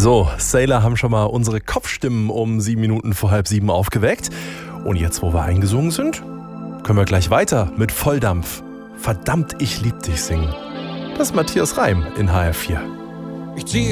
So, Sailor haben schon mal unsere Kopfstimmen um 7 Minuten vor 6:30 aufgeweckt. Und jetzt, wo wir eingesungen sind, können wir gleich weiter mit Volldampf Verdammt, ich lieb dich singen. Das ist Matthias Reim in HR4. Ich ziehe